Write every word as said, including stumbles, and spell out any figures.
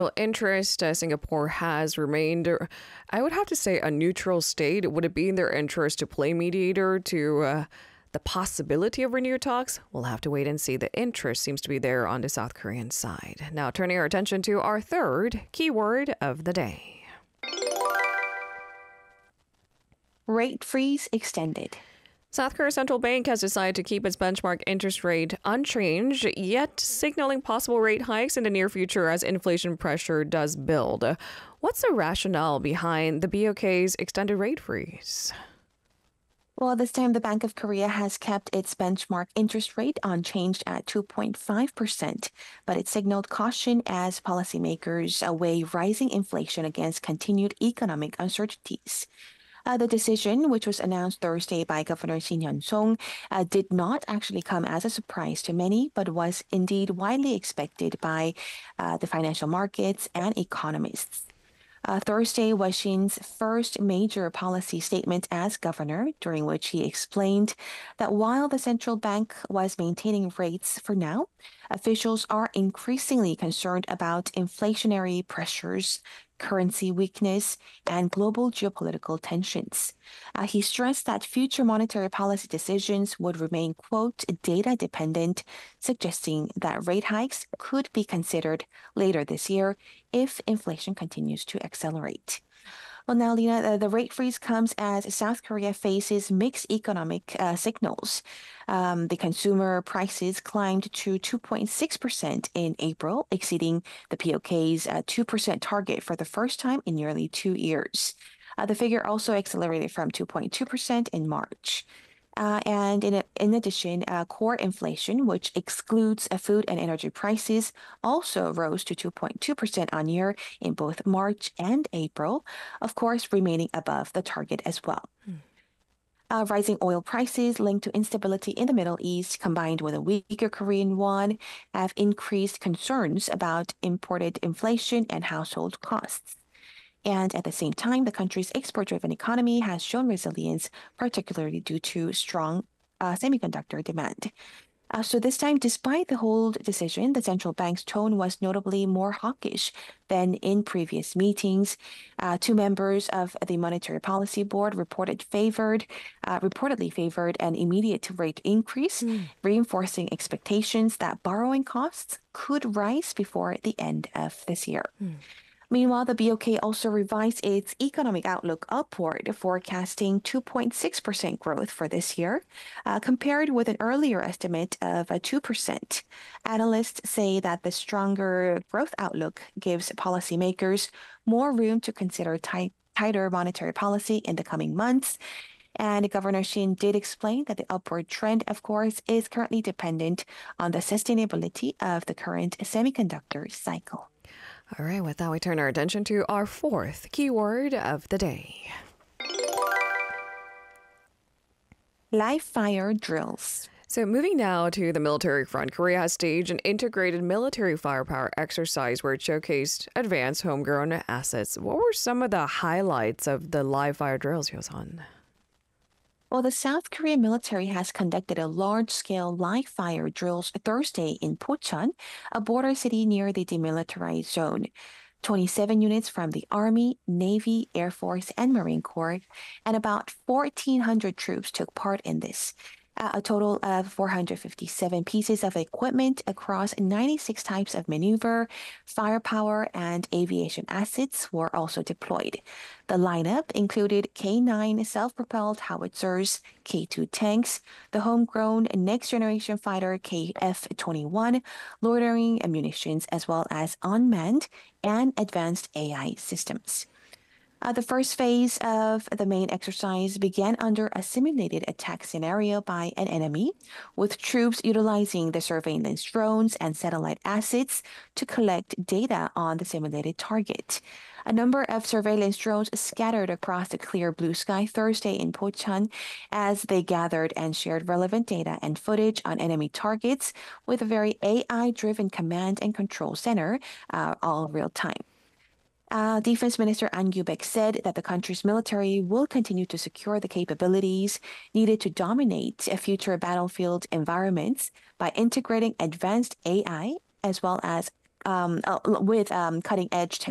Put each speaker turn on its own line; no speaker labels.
Well, interest, uh, Singapore has remained, uh, I would have to say, a neutral state. Would it be in their interest to play mediator to uh, the possibility of renewed talks? We'll have to wait and see. The interest seems to be there on the South Korean side. Now, turning our attention to our third keyword of the day.
Rate freeze extended.
South Korea Central Bank has decided to keep its benchmark interest rate unchanged, yet signaling possible rate hikes in the near future as inflation pressure does build. What's the rationale behind the B O K's extended rate freeze?
Well, this time the Bank of Korea has kept its benchmark interest rate unchanged at two point five percent, but it signaled caution as policymakers weigh rising inflation against continued economic uncertainties. Uh, the decision, which was announced Thursday by Governor Shin Hyun-song, uh, did not actually come as a surprise to many, but was indeed widely expected by uh, the financial markets and economists. Uh, Thursday was Shin's first major policy statement as governor, during which he explained that while the central bank was maintaining rates for now, officials are increasingly concerned about inflationary pressures, currency weakness, and global geopolitical tensions. Uh, he stressed that future monetary policy decisions would remain, quote, data dependent, suggesting that rate hikes could be considered later this year if inflation continues to accelerate. Well, now, Lena, the, the rate freeze comes as South Korea faces mixed economic uh, signals. Um, the consumer prices climbed to two point six percent in April, exceeding the P O K's uh, two percent target for the first time in nearly two years. Uh, the figure also accelerated from two point two percent in March. Uh, and in, in addition, uh, core inflation, which excludes uh, food and energy prices, also rose to two point two percent on year in both March and April, of course, remaining above the target as well. Hmm. Uh, rising oil prices linked to instability in the Middle East, combined with a weaker Korean won, have increased concerns about imported inflation and household costs. And at the same time, the country's export-driven economy has shown resilience, particularly due to strong uh, semiconductor demand. Uh, so this time, despite the hold decision, the central bank's tone was notably more hawkish than in previous meetings. Uh, two members of the Monetary Policy Board reported favored, uh, reportedly favored an immediate rate increase, mm. reinforcing expectations that borrowing costs could rise before the end of this year. Mm. Meanwhile, the B O K also revised its economic outlook upward, forecasting two point six percent growth for this year, uh, compared with an earlier estimate of uh, two percent. Analysts say that the stronger growth outlook gives policymakers more room to consider tight, tighter monetary policy in the coming months. And Governor Shin did explain that the upward trend, of course, is currently dependent on the sustainability of the current semiconductor cycle.
All right, with that, we turn our attention to our fourth keyword of the day.
Live fire drills.
So moving now to the military front, Korea has staged an integrated military firepower exercise where it showcased advanced homegrown assets. What were some of the highlights of the live fire drills, Yosan?
Well, the South Korean military has conducted a large-scale live-fire drills Thursday in Pocheon, a border city near the demilitarized zone. twenty-seven units from the Army, Navy, Air Force, and Marine Corps, and about fourteen hundred troops took part in this. Uh, a total of four hundred fifty-seven pieces of equipment across ninety-six types of maneuver, firepower, and aviation assets were also deployed. The lineup included K nine self-propelled howitzers, K two tanks, the homegrown next-generation fighter K F twenty-one, loitering munitions, as well as unmanned and advanced A I systems. Uh, the first phase of the main exercise began under a simulated attack scenario by an enemy, with troops utilizing the surveillance drones and satellite assets to collect data on the simulated target. A number of surveillance drones scattered across the clear blue sky Thursday in Pocheon as they gathered and shared relevant data and footage on enemy targets with a very A I-driven command and control center, uh, all real time. Uh, Defense Minister An Gyu-baek said that the country's military will continue to secure the capabilities needed to dominate future battlefield environments by integrating advanced A I as well as um, uh, with um, cutting edge